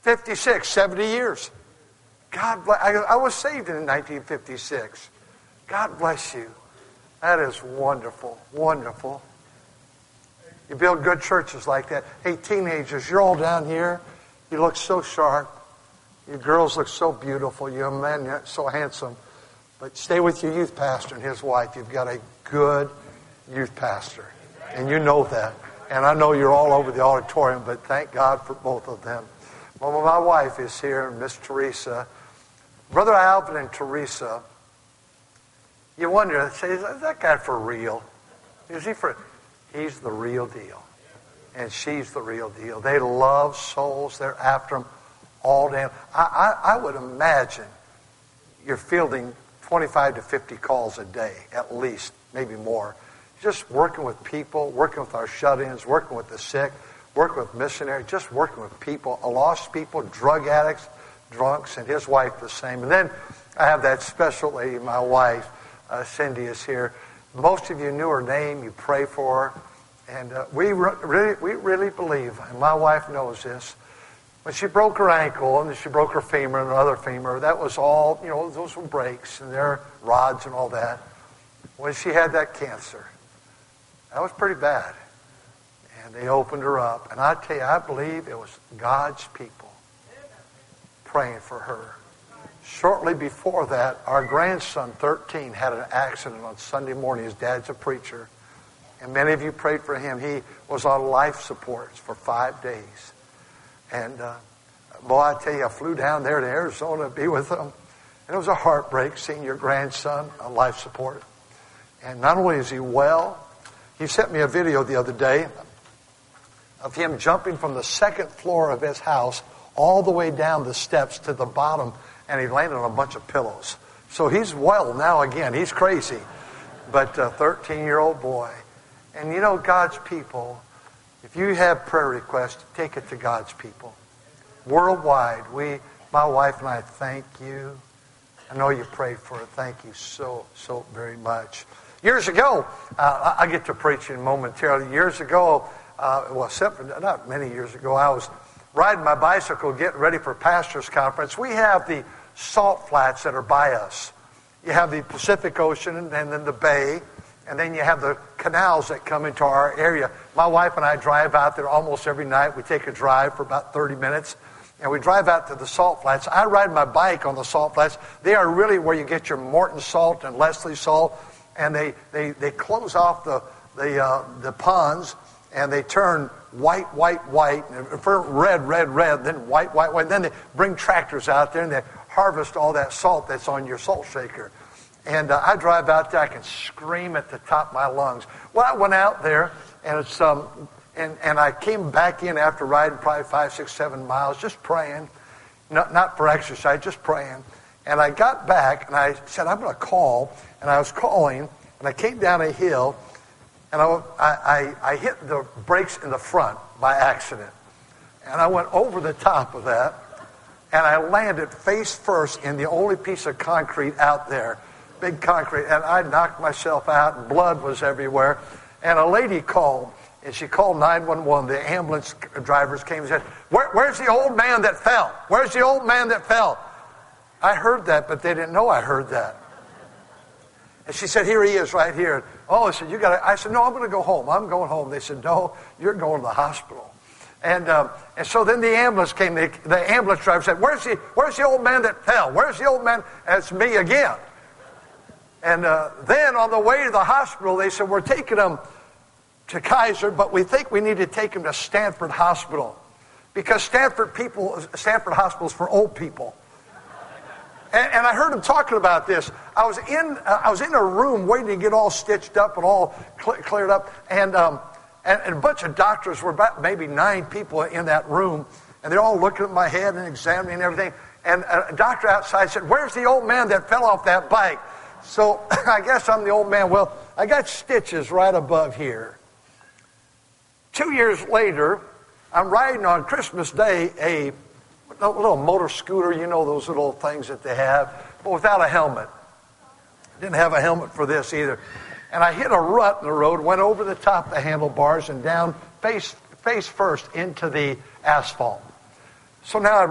56, 70 years. God bless. I was saved in 1956. God bless you. That is wonderful, wonderful. You build good churches like that. Hey, teenagers, you're all down here. You look so sharp. You girls look so beautiful. You men, you're so handsome. But stay with your youth pastor and his wife. You've got a good youth pastor. And you know that. And I know you're all over the auditorium, but thank God for both of them. Well, my wife is here, Miss Teresa. Brother Alvin and Teresa, you wonder, say, is that guy for real? Is he for... He's the real deal. And she's the real deal. They love souls. They're after them all day. I would imagine you're fielding 25 to 50 calls a day, at least, maybe more. Just working with people, working with our shut-ins, working with the sick, working with missionaries, just working with people, lost people, drug addicts, drunks, and his wife the same. And then I have that special lady, my wife, Cindy is here. Most of you knew her name. You pray for her. And we really believe, and my wife knows this, when she broke her ankle and then she broke her femur and another femur, that was all, those were breaks and their rods and all that. When she had that cancer, that was pretty bad. And they opened her up. And I tell you, I believe it was God's people praying for her. Shortly before that, our grandson, 13, had an accident on Sunday morning. His dad's a preacher. And many of you prayed for him. He was on life supports for 5 days. And, boy, I tell you, I flew down there to Arizona to be with him. And it was a heartbreak seeing your grandson on life support. And not only is he well, he sent me a video the other day of him jumping from the second floor of his house all the way down the steps to the bottom, and he landed on a bunch of pillows. So he's well now again. He's crazy. But a 13-year-old boy. And God's people, if you have prayer requests, take it to God's people. Worldwide, my wife and I thank you. I know you prayed for it. Thank you so, so very much. Years ago, I get to preaching momentarily. Years ago, not many years ago, I was riding my bicycle, getting ready for Pastors Conference. We have the salt flats that are by us. You have the Pacific Ocean and then the bay, and then you have the canals that come into our area. My wife and I drive out there almost every night. We take a drive for about 30 minutes, and we drive out to the salt flats. I ride my bike on the salt flats. They are really where you get your Morton salt and Leslie salt, and they close off the ponds, and they turn white, and red, then white. Then they bring tractors out there, and they harvest all that salt that's on your salt shaker. And I drive out there, I can scream at the top of my lungs. Well, I went out there, and it's and I came back in after riding probably 5, 6, 7 miles, just praying, not for exercise, just praying. And I got back, and I said, I'm going to call. And I was calling, and I came down a hill, and I hit the brakes in the front by accident. And I went over the top of that, and I landed face first in the only piece of concrete out there, big concrete, and I knocked myself out, and blood was everywhere. And a lady called, and she called 911. The ambulance drivers came and said, where's the old man that fell? Where's the old man that fell? I heard that, but they didn't know I heard that. And she said, here he is right here. Oh, I said, I said, no, I'm going to go home. I'm going home. They said, no, you're going to the hospital. And so then the ambulance came. The ambulance driver said, where's the old man that fell? Where's the old man? And it's me again. And then on the way to the hospital, they said, we're taking him to Kaiser, but we think we need to take him to Stanford Hospital. Because Stanford Hospital is for old people. And I heard him talking about this. I was in a room waiting to get all stitched up and all cleared up. And a bunch of doctors, were about maybe 9 people in that room. And they're all looking at my head and examining everything. And a doctor outside said, where's the old man that fell off that bike? So I guess I'm the old man. Well, I got stitches right above here. 2 years later, I'm riding on Christmas Day a little motor scooter, those little things that they have, but without a helmet. Didn't have a helmet for this either. And I hit a rut in the road, went over the top of the handlebars and down face first into the asphalt. So now I